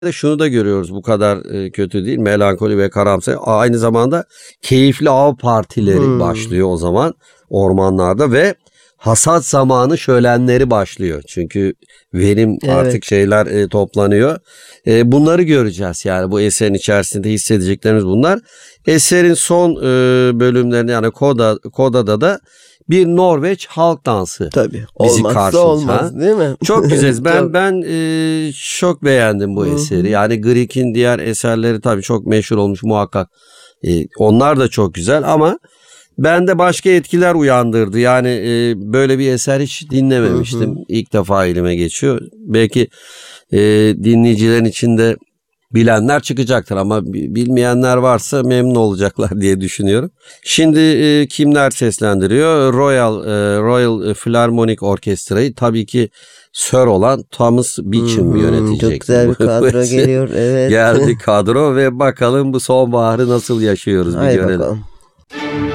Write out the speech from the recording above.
Şunu da görüyoruz, bu kadar kötü değil, melankoli ve karamsar. Aynı zamanda keyifli av partileri başlıyor o zaman ormanlarda ve hasat zamanı şölenleri başlıyor. Çünkü verim artık şeyler toplanıyor. Bunları göreceğiz yani bu eserin içerisinde hissedeceklerimiz bunlar. Eserin son bölümlerinde yani Koda'da da bir Norveç halk dansı Tabii, bizi olmazsa karşılıyor. olmaz değil mi? Çok güzel. Ben çok beğendim bu eseri. Yani Grieg'in diğer eserleri tabii çok meşhur olmuş muhakkak. Onlar da çok güzel ama bende başka etkiler uyandırdı. Yani böyle bir eser hiç dinlememiştim. İlk defa elime geçiyor. Belki dinleyicilerin içinde bilenler çıkacaktır ama bilmeyenler varsa memnun olacaklar diye düşünüyorum. Şimdi kimler seslendiriyor? Royal Philharmonic Orkestra'yı tabii ki Sir olan Thomas Beecham yönetecek. Çok güzel bir kadro geliyor. Evet. Geldi kadro ve bakalım bu sonbaharı nasıl yaşıyoruz bir görelim. Bakalım.